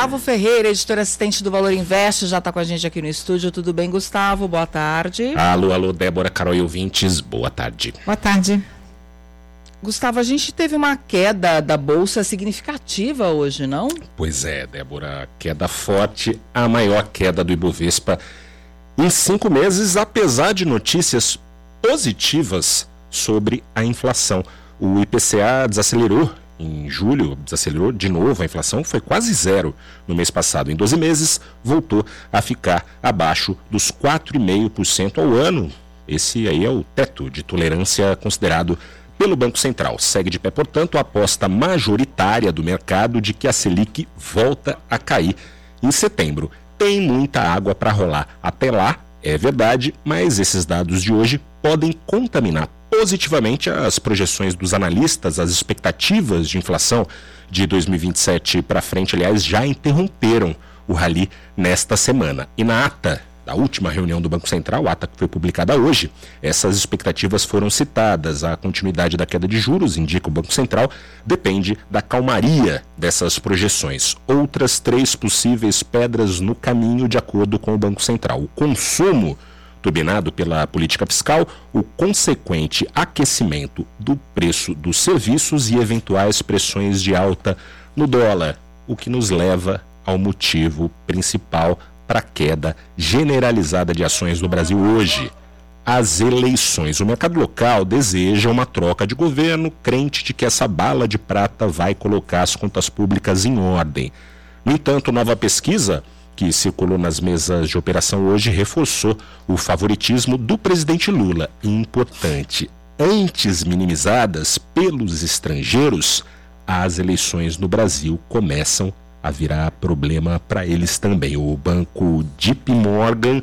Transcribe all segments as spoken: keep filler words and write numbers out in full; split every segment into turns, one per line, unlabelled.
Gustavo Ferreira, editor assistente do Valor Invest, já está com a gente aqui no estúdio. Tudo bem, Gustavo? Boa tarde.
Alô, alô, Débora, Carol e ouvintes, boa tarde.
Boa tarde.
Gustavo, a gente teve uma queda da Bolsa significativa hoje, não?
Pois é, Débora, queda forte, a maior queda do Ibovespa em cinco meses, apesar de notícias positivas sobre a inflação. O I P C A desacelerou em julho, desacelerou de novo, a inflação foi quase zero no mês passado. Em doze meses, voltou a ficar abaixo dos quatro vírgula cinco por cento ao ano. Esse aí é o teto de tolerância considerado pelo Banco Central. Segue de pé, portanto, a aposta majoritária do mercado de que a Selic volta a cair em setembro. Tem muita água para rolar até lá, é verdade, mas esses dados de hoje podem contaminar positivamente as projeções dos analistas. As expectativas de inflação de dois mil e vinte e sete para frente, aliás, já interromperam o rally nesta semana. E na ata da última reunião do Banco Central, a ata que foi publicada hoje, essas expectativas foram citadas. A continuidade da queda de juros, indica o Banco Central, depende da calmaria dessas projeções. Outras três possíveis pedras no caminho, de acordo com o Banco Central: o consumo turbinado pela política fiscal, o consequente aquecimento do preço dos serviços e eventuais pressões de alta no dólar, o que nos leva ao motivo principal para a queda generalizada de ações no Brasil hoje: as eleições. O mercado local deseja uma troca de governo, crente de que essa bala de prata vai colocar as contas públicas em ordem. No entanto, nova pesquisa que circulou nas mesas de operação hoje reforçou o favoritismo do presidente Lula. Importante, antes minimizadas pelos estrangeiros, as eleições no Brasil começam a virar problema para eles também. O banco J P Morgan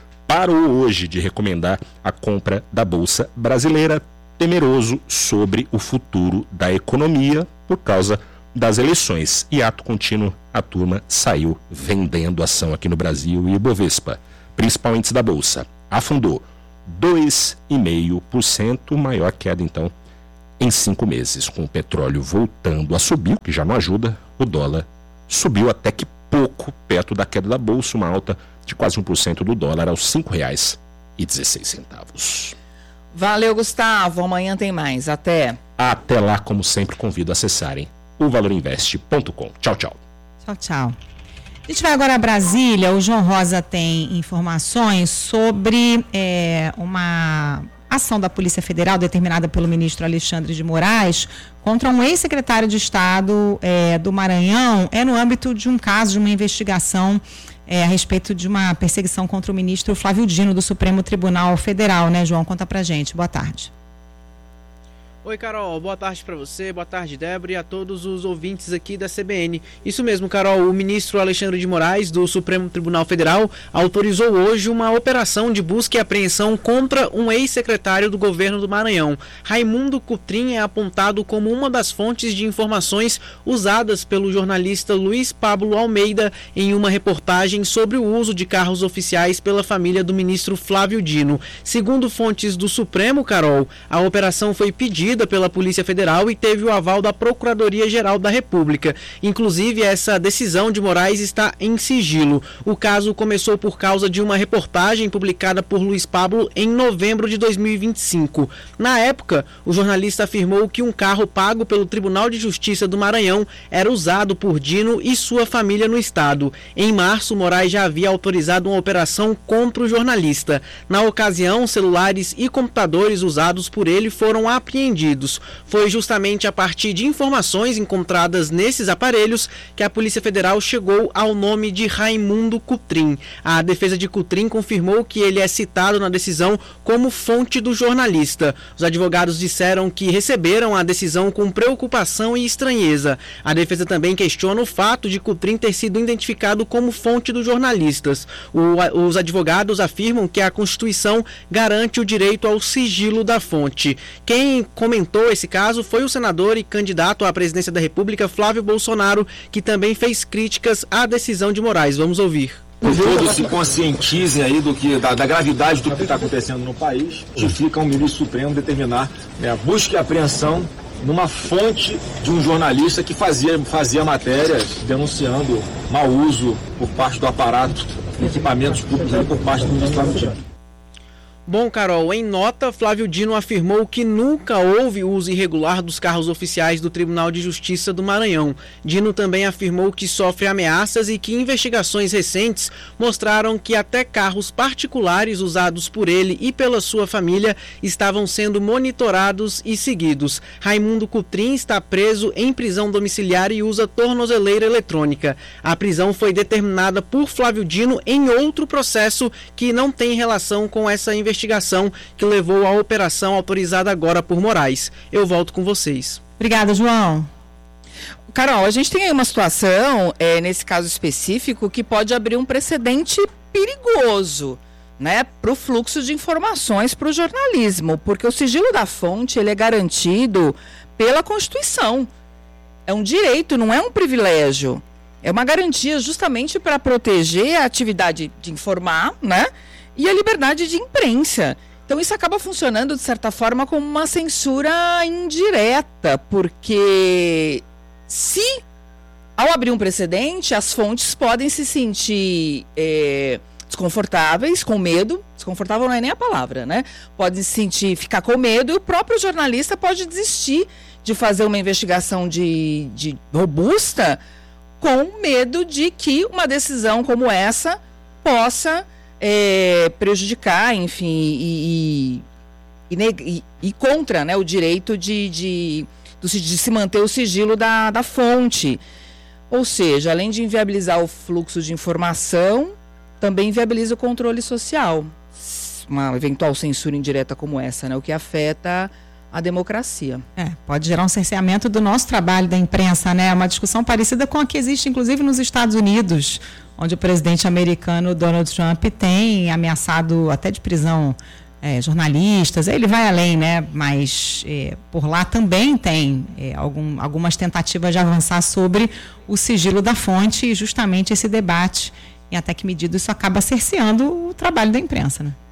parou hoje de recomendar a compra da Bolsa Brasileira, temeroso sobre o futuro da economia por causa das eleições. E ato contínuo, a turma saiu vendendo ação aqui no Brasil. E o Ibovespa, principal índice da Bolsa, afundou dois vírgula cinco por cento, maior queda então em cinco meses. Com o petróleo voltando a subir, que já não ajuda, o dólar subiu até que pouco, perto da queda da Bolsa, uma alta de quase um por cento do dólar aos cinco reais e dezesseis centavos.
Valeu, Gustavo. Amanhã tem mais. Até.
Até lá, como sempre, convido a acessarem o valor invest ponto com. Tchau, tchau.
Tchau, tchau. A gente vai agora a Brasília. O João Rosa tem informações sobre é, uma ação da Polícia Federal determinada pelo ministro Alexandre de Moraes contra um ex-secretário de Estado é, do Maranhão. É no âmbito de um caso, de uma investigação é, a respeito de uma perseguição contra o ministro Flávio Dino do Supremo Tribunal Federal, né, João? Conta pra gente. Boa tarde.
Oi, Carol, boa tarde para você, boa tarde, Débora, e a todos os ouvintes aqui da C B N. Isso mesmo, Carol, o ministro Alexandre de Moraes, do Supremo Tribunal Federal, autorizou hoje uma operação de busca e apreensão contra um ex-secretário do governo do Maranhão. Raimundo Cutrim é apontado como uma das fontes de informações usadas pelo jornalista Luiz Pablo Almeida em uma reportagem sobre o uso de carros oficiais pela família do ministro Flávio Dino. Segundo fontes do Supremo, Carol, a operação foi pedida pela Polícia Federal e teve o aval da Procuradoria-Geral da República. Inclusive, essa decisão de Moraes está em sigilo. O caso começou por causa de uma reportagem publicada por Luiz Pablo em novembro de dois mil e vinte e cinco. Na época, o jornalista afirmou que um carro pago pelo Tribunal de Justiça do Maranhão era usado por Dino e sua família no estado. Em março, Moraes já havia autorizado uma operação contra o jornalista. Na ocasião, celulares e computadores usados por ele foram apreendidos. Foi justamente a partir de informações encontradas nesses aparelhos que a Polícia Federal chegou ao nome de Raimundo Cutrim. A defesa de Cutrim confirmou que ele é citado na decisão como fonte do jornalista. Os advogados disseram que receberam a decisão com preocupação e estranheza. A defesa também questiona o fato de Cutrim ter sido identificado como fonte dos jornalistas. O, os advogados afirmam que a Constituição garante o direito ao sigilo da fonte. Quem comentou esse caso foi o senador e candidato à presidência da República, Flávio Bolsonaro, que também fez críticas à decisão de Moraes. Vamos ouvir.
Que todos se conscientizem aí do que, da, da gravidade do que está acontecendo no país, justifica o ministro Supremo determinar, né, a busca e apreensão numa fonte de um jornalista que fazia, fazia matéria denunciando mau uso por parte do aparato, equipamentos públicos aí por parte do ministro Flávio Dino.
Bom, Carol, em nota, Flávio Dino afirmou que nunca houve uso irregular dos carros oficiais do Tribunal de Justiça do Maranhão. Dino também afirmou que sofre ameaças e que investigações recentes mostraram que até carros particulares usados por ele e pela sua família estavam sendo monitorados e seguidos. Raimundo Cutrim está preso em prisão domiciliar e usa tornozeleira eletrônica. A prisão foi determinada por Flávio Dino em outro processo que não tem relação com essa investigação. investigação que levou à operação autorizada agora por Moraes. Eu volto com vocês.
Obrigada, João.
Carol, a gente tem aí uma situação, é, nesse caso específico, que pode abrir um precedente perigoso, né, para o fluxo de informações para o jornalismo, porque o sigilo da fonte ele é garantido pela Constituição. É um direito, não é um privilégio. É uma garantia justamente para proteger a atividade de informar, né? E a liberdade de imprensa. Então isso acaba funcionando, de certa forma, como uma censura indireta, porque se, ao abrir um precedente, as fontes podem se sentir é, desconfortáveis, com medo, desconfortável não é nem a palavra, né? Podem se sentir, ficar com medo, e o próprio jornalista pode desistir de fazer uma investigação de, de robusta, com medo de que uma decisão como essa possa... É, prejudicar, enfim, e, e, e, e contra, né, o direito de, de, de se manter o sigilo da, da fonte. Ou seja, além de inviabilizar o fluxo de informação, também inviabiliza o controle social. Uma eventual censura indireta como essa, né, o que afeta a democracia.
É, pode gerar um cerceamento do nosso trabalho da imprensa, né? Uma discussão parecida com a que existe, inclusive, nos Estados Unidos, onde o presidente americano Donald Trump tem ameaçado até de prisão é, jornalistas. Ele vai além, né? Mas é, por lá também tem é, algum, algumas tentativas de avançar sobre o sigilo da fonte e justamente esse debate em até que medida isso acaba cerceando o trabalho da imprensa, né?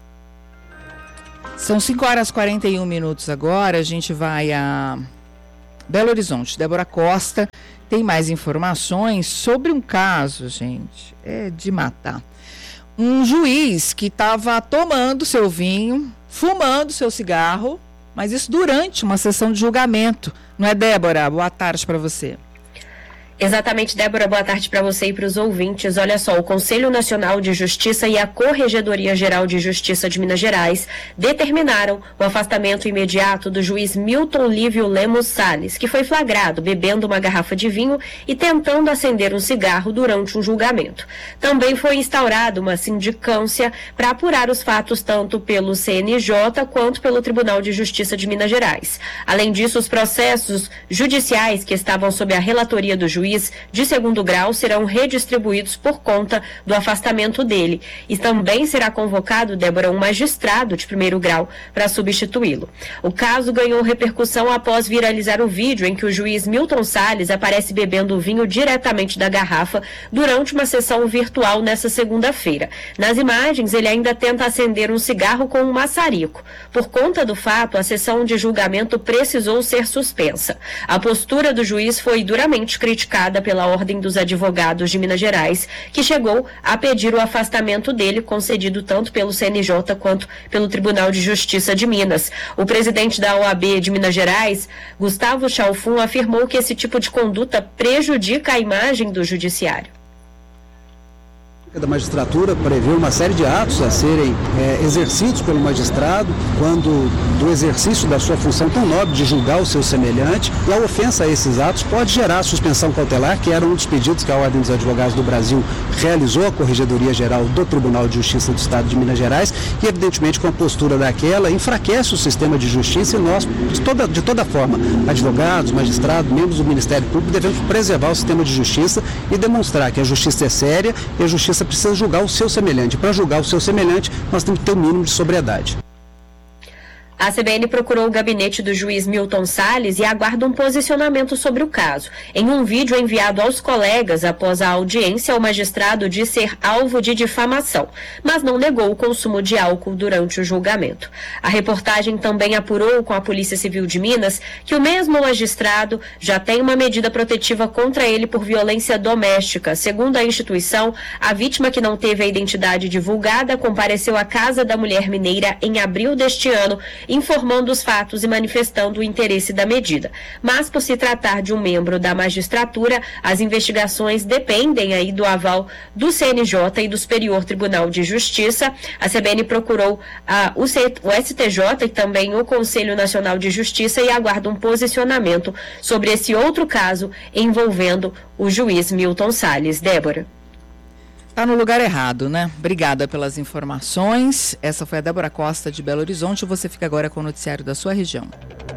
São cinco horas e quarenta e um minutos agora, a gente vai a Belo Horizonte. Débora Costa tem mais informações sobre um caso, gente, é de matar. Um juiz que estava tomando seu vinho, fumando seu cigarro, mas isso durante uma sessão de julgamento. Não é, Débora? Boa tarde para você.
Exatamente, Débora, boa tarde para você e para os ouvintes. Olha só, o Conselho Nacional de Justiça e a Corregedoria Geral de Justiça de Minas Gerais determinaram o afastamento imediato do juiz Milton Lívio Lemos Salles, que foi flagrado bebendo uma garrafa de vinho e tentando acender um cigarro durante um julgamento. Também foi instaurada uma sindicância para apurar os fatos tanto pelo C N J quanto pelo Tribunal de Justiça de Minas Gerais. Além disso, os processos judiciais que estavam sob a relatoria do juiz de segundo grau serão redistribuídos por conta do afastamento dele. E também será convocado, Débora, um magistrado de primeiro grau para substituí-lo. O caso ganhou repercussão após viralizar o vídeo em que o juiz Milton Salles aparece bebendo o vinho diretamente da garrafa durante uma sessão virtual nesta segunda-feira. Nas imagens, ele ainda tenta acender um cigarro com um maçarico. Por conta do fato, a sessão de julgamento precisou ser suspensa. A postura do juiz foi duramente criticada pela Ordem dos Advogados de Minas Gerais, que chegou a pedir o afastamento dele, concedido tanto pelo C N J quanto pelo Tribunal de Justiça de Minas. O presidente da O A B de Minas Gerais, Gustavo Chalfun, afirmou que esse tipo de conduta prejudica a imagem do judiciário.
Da magistratura prevê uma série de atos a serem é, exercidos pelo magistrado quando do exercício da sua função tão nobre de julgar o seu semelhante, e a ofensa a esses atos pode gerar a suspensão cautelar, que era um dos pedidos que a Ordem dos Advogados do Brasil realizou à Corregedoria Geral do Tribunal de Justiça do Estado de Minas Gerais, e evidentemente com a postura daquela enfraquece o sistema de justiça, e nós, de toda, de toda forma, advogados, magistrados, membros do Ministério Público, devemos preservar o sistema de justiça e demonstrar que a justiça é séria e a justiça precisa julgar o seu semelhante. Para julgar o seu semelhante, nós temos que ter um mínimo de sobriedade.
A C B N procurou o gabinete do juiz Milton Salles e aguarda um posicionamento sobre o caso. Em um vídeo enviado aos colegas após a audiência, o magistrado disse ser alvo de difamação, mas não negou o consumo de álcool durante o julgamento. A reportagem também apurou com a Polícia Civil de Minas que o mesmo magistrado já tem uma medida protetiva contra ele por violência doméstica. Segundo a instituição, a vítima, que não teve a identidade divulgada, compareceu à casa da mulher mineira em abril deste ano, informando os fatos e manifestando o interesse da medida. Mas, por se tratar de um membro da magistratura, as investigações dependem aí do aval do C N J e do Superior Tribunal de Justiça. A C B N procurou a, o, C, o S T J e também o Conselho Nacional de Justiça e aguarda um posicionamento sobre esse outro caso envolvendo o juiz Milton Salles. Débora.
Tá no lugar errado, né? Obrigada pelas informações. Essa foi a Débora Costa de Belo Horizonte. Você fica agora com o noticiário da sua região.